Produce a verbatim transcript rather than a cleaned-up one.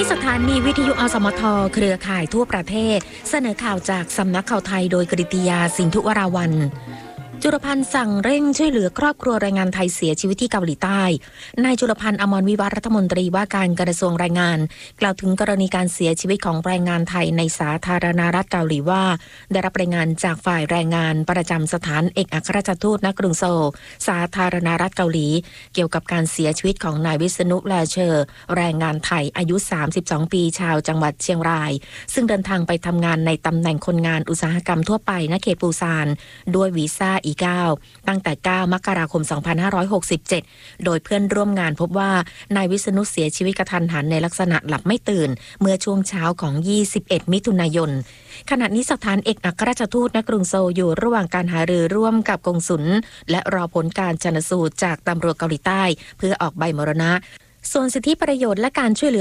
สถานีวิทยุอสมทเครือข่ายทั่วประเทศเสนอข่าวจากสำนักข่าวไทยโดยกฤติยาสินธุวราวัลย์จุลพันธ์สั่งเร่งช่วยเหลือครอบครัวแรงงานไทยเสียชีวิตที่เกาหลีใต้นายจุลพันธ์อมรวิวัฒน์รัฐมนตรีว่าการกระทรวงแรงงานกล่าวถึงกรณีการเสียชีวิตของแรงงานไทยในสาธารณรัฐเกาหลีว่าได้รับรายงานจากฝ่ายแรงงานประจำสถานเอกอัครราชทูตณกรุงโซลสาธารณรัฐเกาหลีเกี่ยวกับการเสียชีวิตของนายวิษณุแลเชอร์แรงงานไทยอายุสามสิบสองปีชาวจังหวัดเชียงรายซึ่งเดินทางไปทำงานในตำแหน่งคนงานอุตสาหกรรมทั่วไปณเขตปูซานด้วยวีซ่า อี เก้าตั้งแต่เก้ามกราคมสองพันห้าร้อยหกสิบเจ็ดโดยเพื่อนร่วมงานพบว่านายวิษณุเสียชีวิตกระทันหันในลักษณะหลับไม่ตื่นเมื่อช่วงเช้าของยี่สิบเอ็ดมิถุนายนขณะนี้สถานเอกอัครราชทูตณกรุงโซลอยู่ระหว่างการหารือร่วมกับกงสุลและรอผลการชันสูตรจากตำรวจเกาหลีใต้เพื่อออกใบมรณะส่วนสิทธิประโยชน์และการช่วยเหลือ